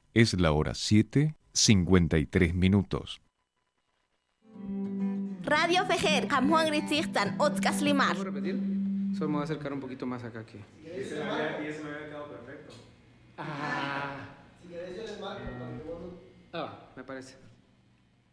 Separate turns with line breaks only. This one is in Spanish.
Es la hora 7:53.
Radio Fejer, Juan Gritzirtan, Otzkas Limar.
¿Puedo repetir? Solo me voy a acercar un poquito más acá aquí.
Y ese me había quedado perfecto.
Ah.
Si querés yo les marco para que vos...
Me parece.